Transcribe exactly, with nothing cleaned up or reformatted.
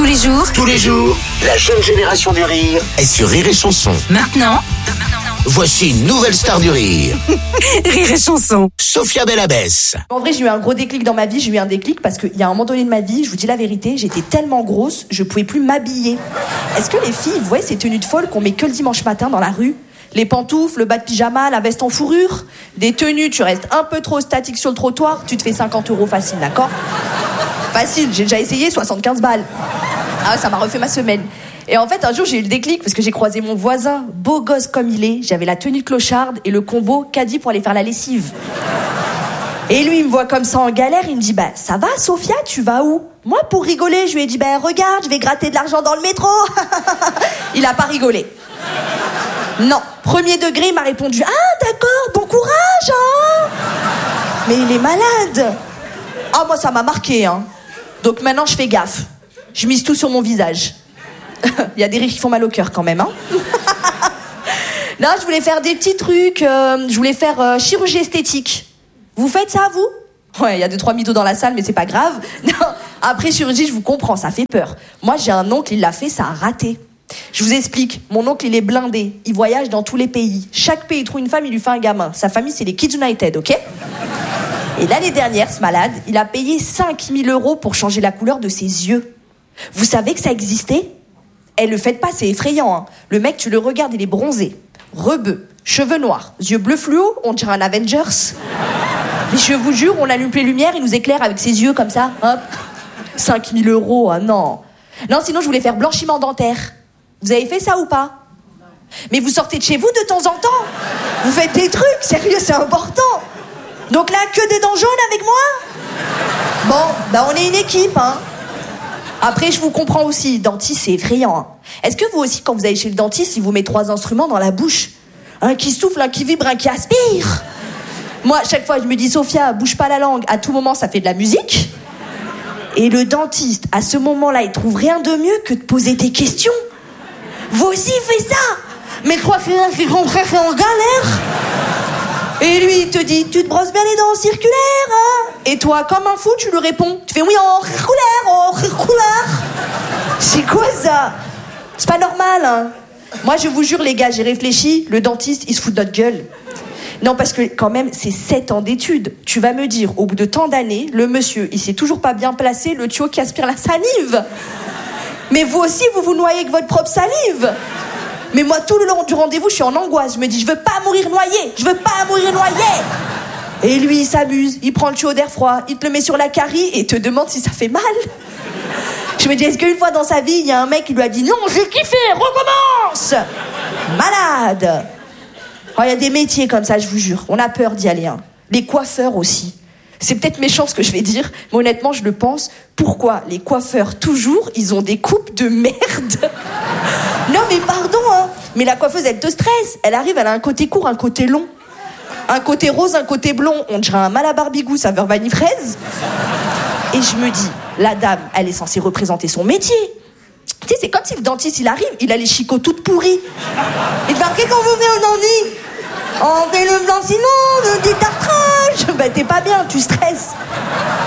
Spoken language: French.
Tous les jours, Tous les jours, la jeune génération du rire est sur Rire et Chanson. maintenant, Voici une nouvelle star du rire, Rire et Chanson. Sophia Bellabès. En vrai, j'ai eu un gros déclic dans ma vie. J'ai eu un déclic parce qu'il y a un moment donné de ma vie, je vous dis la vérité, j'étais tellement grosse, je pouvais plus m'habiller. Est-ce que les filles, vous voyez ces tenues de folle qu'on met que le dimanche matin dans la rue? Les pantoufles, le bas de pyjama, la veste en fourrure. Des tenues, tu restes un peu trop statique sur le trottoir, tu te fais cinquante euros facile, d'accord? Facile, j'ai déjà essayé, soixante-quinze balles. Ah, ça m'a refait ma semaine. Et en fait, un jour, j'ai eu le déclic parce que j'ai croisé mon voisin, beau gosse comme il est. J'avais la tenue de clocharde et le combo caddie pour aller faire la lessive. Et lui, il me voit comme ça en galère, il me dit, bah, ça va, Sophia, tu vas où? Moi, pour rigoler, je lui ai dit, bah, regarde, je vais gratter de l'argent dans le métro. Il a pas rigolé. Non, premier degré, il m'a répondu, ah, d'accord, bon courage, hein. Mais il est malade. Ah, moi, ça m'a marqué, hein. Donc maintenant, je fais gaffe. Je mise tout sur mon visage. Il y a des rires qui font mal au cœur quand même, hein. Là, je voulais faire des petits trucs. Euh, je voulais faire euh, chirurgie esthétique. Vous faites ça, vous? Ouais, il y a deux, trois mythos dans la salle, mais c'est pas grave. Non. Après chirurgie, je vous comprends, ça fait peur. Moi, j'ai un oncle, il l'a fait, ça a raté. Je vous explique. Mon oncle, il est blindé. Il voyage dans tous les pays. Chaque pays, il trouve une femme, il lui fait un gamin. Sa famille, c'est les Kids United, ok? Et l'année dernière, ce malade, il a payé cinq mille euros pour changer la couleur de ses yeux. Vous savez que ça existait? Eh, le faites pas, c'est effrayant, hein. Le mec, tu le regardes, il est bronzé, rebeu, cheveux noirs, yeux bleus fluo, on dirait un Avengers. Mais je vous jure, on allume les lumières, il nous éclaire avec ses yeux comme ça, hop. cinq mille euros, ah non. Non, sinon je voulais faire blanchiment dentaire. Vous avez fait ça ou pas? Mais vous sortez de chez vous de temps en temps. Vous faites des trucs, sérieux, c'est important. Donc là, que des dents jaunes avec moi? Bon, bah on est une équipe, hein. Après, je vous comprends aussi, dentiste, c'est effrayant, hein. Est-ce que vous aussi, quand vous allez chez le dentiste, il vous met trois instruments dans la bouche? Un qui souffle, un qui vibre, un qui aspire. Moi, chaque fois, je me dis, Sophia, bouge pas la langue, à tout moment, ça fait de la musique. Et le dentiste, à ce moment-là, il trouve rien de mieux que de poser des questions. Vous aussi, faites ça. Mais crois que c'est c'est en galère. Et lui, il te dit, tu te brosses bien les dents en circulaire, hein? Et toi, comme un fou, tu lui réponds. Tu fais oui en circulaire, en circulaire. C'est quoi ça? C'est pas normal, hein? Moi, je vous jure, les gars, j'ai réfléchi. Le dentiste, il se fout de notre gueule. Non, parce que quand même, c'est sept ans d'études. Tu vas me dire, au bout de tant d'années, le monsieur, il s'est toujours pas bien placé le tuyau qui aspire la salive. Mais vous aussi, vous vous noyez avec votre propre salive. Mais moi, tout le long du rendez-vous, je suis en angoisse. Je me dis, je veux pas mourir noyé. Je veux pas mourir noyé. Et lui, il s'amuse. Il prend le tuyau d'air froid. Il te le met sur la carie et te demande si ça fait mal. Je me dis, est-ce qu'une fois dans sa vie, il y a un mec qui lui a dit, non, j'ai kiffé, recommence. Malade. Oh, il y a des métiers comme ça, je vous jure. On a peur d'y aller, hein. Les coiffeurs aussi. C'est peut-être méchant ce que je vais dire, mais honnêtement, je le pense. Pourquoi les coiffeurs, toujours, ils ont des coupes de merde? Non, mais pardon, hein. Mais la coiffeuse, elle te stresse. Elle arrive, elle a un côté court, un côté long. Un côté rose, un côté blond. On dirait un Malabar Bigou, saveur vanille fraise. Et je me dis, la dame, elle est censée représenter son métier. Tu sais, c'est comme si le dentiste, il arrive, il a les chicots toutes pourries. Il te marque, quand vous venez au dentiste, on fait le blanchiment, le détartrage. Ben, t'es pas bien, tu stresses.